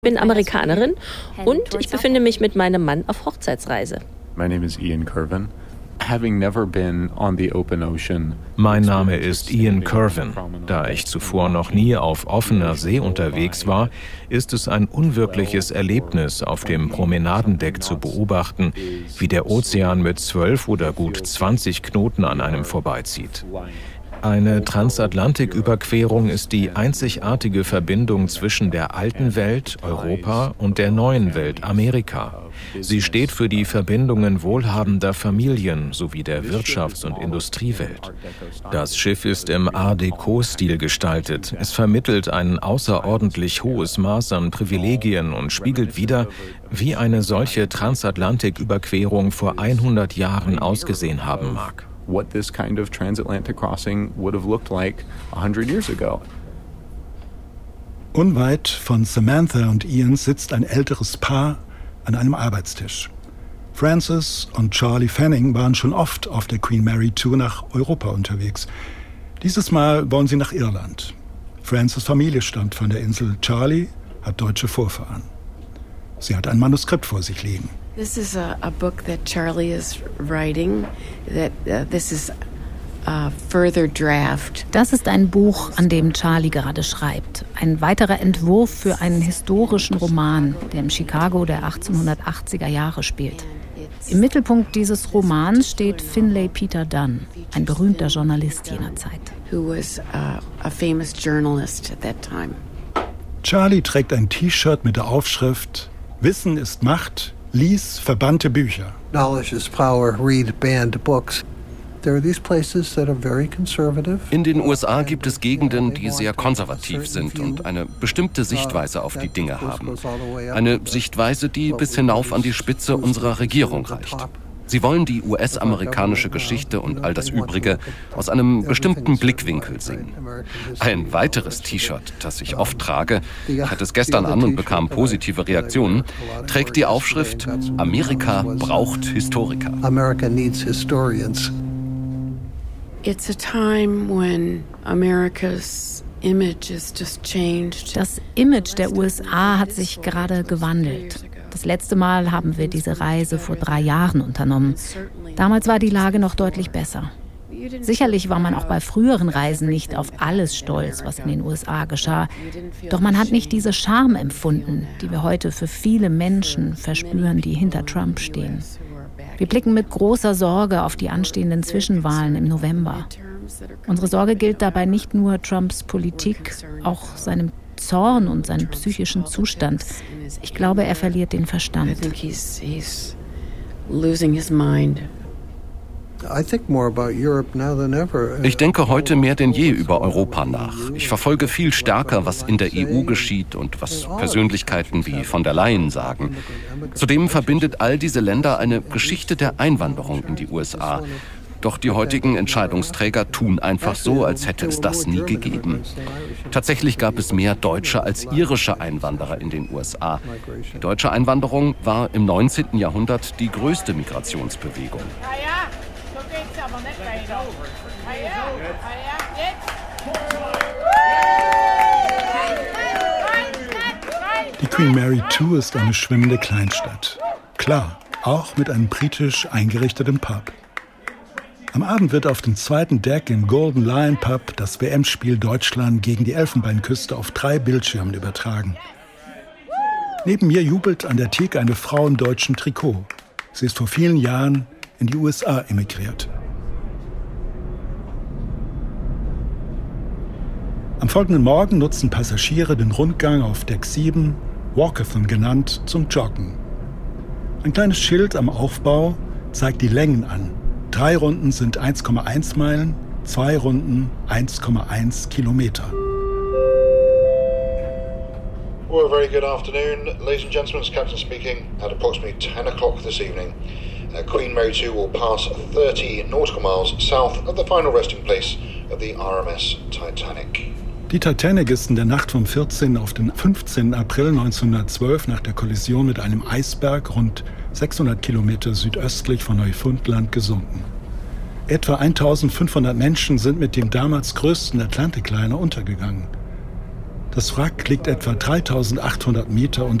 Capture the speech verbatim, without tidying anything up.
Ich bin Amerikanerin und ich befinde mich mit meinem Mann auf Hochzeitsreise. My name is Ian Curvin. Having never been on the open ocean. Mein Name ist Ian Curvin. Da ich zuvor noch nie auf offener See unterwegs war, ist es ein unwirkliches Erlebnis, auf dem Promenadendeck zu beobachten, wie der Ozean mit zwölf oder gut zwanzig Knoten an einem vorbeizieht. Eine Transatlantiküberquerung ist die einzigartige Verbindung zwischen der alten Welt, Europa, und der neuen Welt, Amerika. Sie steht für die Verbindungen wohlhabender Familien sowie der Wirtschafts- und Industriewelt. Das Schiff ist im Art Deco-Stil gestaltet. Es vermittelt ein außerordentlich hohes Maß an Privilegien und spiegelt wider, wie eine solche Transatlantiküberquerung vor hundert Jahren ausgesehen haben mag. What this kind of transatlantic crossing would have looked like one hundred years ago. Unweit von Samantha und Ian sitzt ein älteres Paar an einem Arbeitstisch. Frances und Charlie Fanning waren schon oft auf der Queen Mary Tour nach Europa unterwegs. Dieses Mal wollen sie nach Irland. Frances' Familie stammt von der Insel. Charlie hat deutsche Vorfahren. Sie hat ein Manuskript vor sich liegen. This is a, a book that Charlie is writing. That uh, this is a further draft. Das ist ein Buch, an dem Charlie gerade schreibt. Ein weiterer Entwurf für einen historischen Roman, der im Chicago der achtzehnhundertachtziger Jahre spielt. Im Mittelpunkt dieses Romans steht Finlay Peter Dunne, ein berühmter Journalist jener Zeit. Who was uh, a famous journalist at that time. Charlie trägt ein T-Shirt mit der Aufschrift Wissen ist Macht. Lies verbannte Bücher. Knowledge is power. Read banned books. There are these places that are very conservative. In den U S A gibt es Gegenden, die sehr konservativ sind und eine bestimmte Sichtweise auf die Dinge haben. Eine Sichtweise, die bis hinauf an die Spitze unserer Regierung reicht. Sie wollen die U S-amerikanische Geschichte und all das Übrige aus einem bestimmten Blickwinkel sehen. Ein weiteres T-Shirt, das ich oft trage, ich hatte es gestern an und bekam positive Reaktionen, trägt die Aufschrift Amerika braucht Historiker. America needs historians. It's a time when America's image is just changed. Das Image der U S A hat sich gerade gewandelt. Das letzte Mal haben wir diese Reise vor drei Jahren unternommen. Damals war die Lage noch deutlich besser. Sicherlich war man auch bei früheren Reisen nicht auf alles stolz, was in den U S A geschah. Doch man hat nicht diese Scham empfunden, die wir heute für viele Menschen verspüren, die hinter Trump stehen. Wir blicken mit großer Sorge auf die anstehenden Zwischenwahlen im November. Unsere Sorge gilt dabei nicht nur Trumps Politik, auch seinem Zorn und seinen psychischen Zustand. Ich glaube, er verliert den Verstand. Ich denke heute mehr denn je über Europa nach. Ich verfolge viel stärker, was in der E U geschieht und was Persönlichkeiten wie von der Leyen sagen. Zudem verbindet all diese Länder eine Geschichte der Einwanderung in die U S A. Doch die heutigen Entscheidungsträger tun einfach so, als hätte es das nie gegeben. Tatsächlich gab es mehr deutsche als irische Einwanderer in den U S A. Die deutsche Einwanderung war im neunzehnten Jahrhundert die größte Migrationsbewegung. Die Queen Mary Tour ist eine schwimmende Kleinstadt. Klar, auch mit einem britisch eingerichteten Pub. Am Abend wird auf dem zweiten Deck im Golden Lion Pub das W M-Spiel Deutschland gegen die Elfenbeinküste auf drei Bildschirmen übertragen. Neben mir jubelt an der Theke eine Frau im deutschen Trikot. Sie ist vor vielen Jahren in die U S A emigriert. Am folgenden Morgen nutzen Passagiere den Rundgang auf Deck sieben, Walkathon genannt, zum Joggen. Ein kleines Schild am Aufbau zeigt die Längen an. Drei Runden sind eins Komma eins Meilen, zwei Runden eins Komma eins Kilometer. Well, a very good afternoon, ladies and gentlemen. It's Captain speaking. At approximately ten o'clock this evening, uh, Queen Mary two will pass thirty nautical miles south of the final resting place of the R M S Titanic. Die Titanic ist in der Nacht vom vierzehnten auf den fünfzehnten April neunzehnhundertzwölf nach der Kollision mit einem Eisberg rund sechshundert Kilometer südöstlich von Neufundland gesunken. Etwa eintausendfünfhundert Menschen sind mit dem damals größten Atlantikliner untergegangen. Das Wrack liegt etwa dreitausendachthundert Meter unter